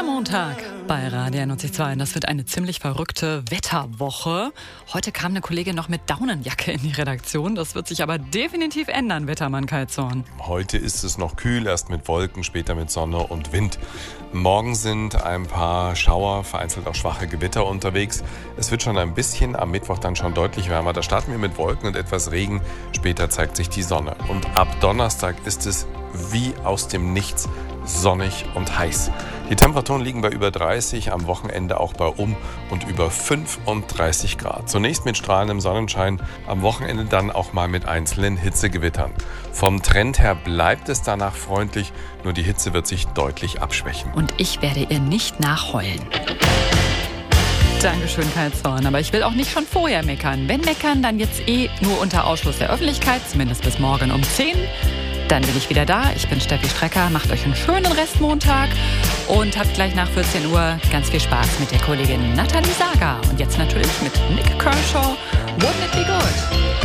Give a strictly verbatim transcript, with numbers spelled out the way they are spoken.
Montag bei Radio N O C zwei. Das wird eine ziemlich verrückte Wetterwoche. Heute kam eine Kollegin noch mit Daunenjacke in die Redaktion. Das wird sich aber definitiv ändern, Wettermann Kai Zorn. Heute ist es noch kühl, erst mit Wolken, später mit Sonne und Wind. Morgen sind ein paar Schauer, vereinzelt auch schwache Gewitter unterwegs. Es wird schon ein bisschen, am Mittwoch dann schon deutlich wärmer. Da starten wir mit Wolken und etwas Regen. Später zeigt sich die Sonne. Und ab Donnerstag ist es wie aus dem Nichts sonnig und heiß. Die Temperaturen liegen bei über dreißig, am Wochenende auch bei um und über fünfunddreißig Grad. Zunächst mit strahlendem Sonnenschein, am Wochenende dann auch mal mit einzelnen Hitzegewittern. Vom Trend her bleibt es danach freundlich, nur die Hitze wird sich deutlich abschwächen. Und ich werde ihr nicht nachheulen. Dankeschön, Kai Zorn. Aber ich will auch nicht schon vorher meckern. Wenn meckern, dann jetzt eh nur unter Ausschluss der Öffentlichkeit, zumindest bis morgen um zehn. Dann bin ich wieder da. Ich bin Steffi Strecker. Macht euch einen schönen Restmontag und habt gleich nach vierzehn Uhr ganz viel Spaß mit der Kollegin Nathalie Sager. Und jetzt natürlich mit Nick Kershaw. Wouldn't it be good?